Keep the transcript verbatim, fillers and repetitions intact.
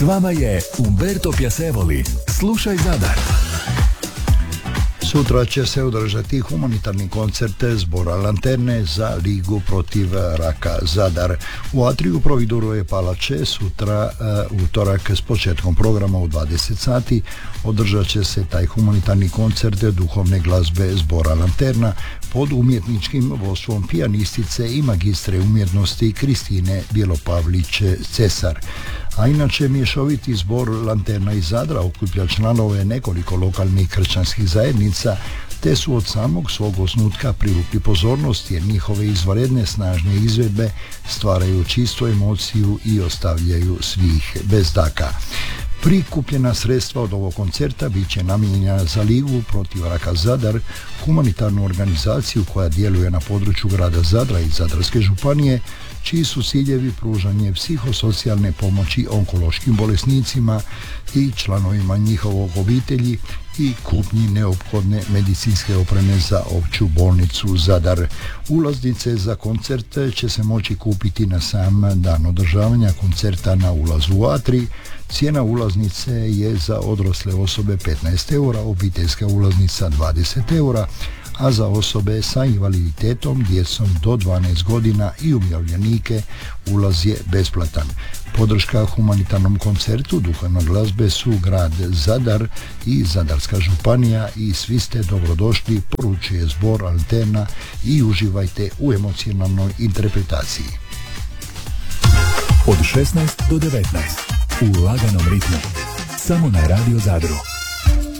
S vama je Umberto Piacevoli. Slušaj Zadar. Sutra će se održati humanitarni koncert zbora Lanterne za Ligu protiv raka Zadar. U atriju Providurove palače sutra, uh, utorak s početkom programa u dvadeset sati, održat će se taj humanitarni koncert duhovne glazbe zbora Lanterna pod umjetničkim vodstvom pijanistice i magistre umjetnosti Kristine Bjelopavlić-Cesar. A inače mješoviti zbor Lanterna iz Zadra okuplja članove nekoliko lokalnih kršćanskih zajednica, te su od samog svog osnutka privukli pozornost jer njihove izvanredne snažne izvedbe stvaraju čistu emociju i ostavljaju svih bez daka. Prikupljena sredstva od ovog koncerta bit će namijenjena za Ligu protiv raka Zadar, humanitarnu organizaciju koja djeluje na području grada Zadra i Zadarske županije, čiji su ciljevi pružanje psihosocijalne pomoći onkološkim bolesnicima i članovima njihovog obitelji i kupnji neophodne medicinske opreme za opću bolnicu Zadar. Ulaznice za koncert će se moći kupiti na sam dan održavanja koncerta na ulazu u atrij. Cijena ulaznice je za odrasle osobe petnaest eura, obiteljska ulaznica dvadeset eura, a za osobe sa invaliditetom, djecom do dvanaest godina i umirovljenike ulaz je besplatan. Podrška humanitarnom koncertu duhovne glazbe su grad Zadar i Zadarska županija i svi ste dobrodošli, poručuje zbor Lanterna i uživajte u emocionalnoj interpretaciji. Od šesnaest do devetnaest u laganom ritmu, samo na Radio Zadru.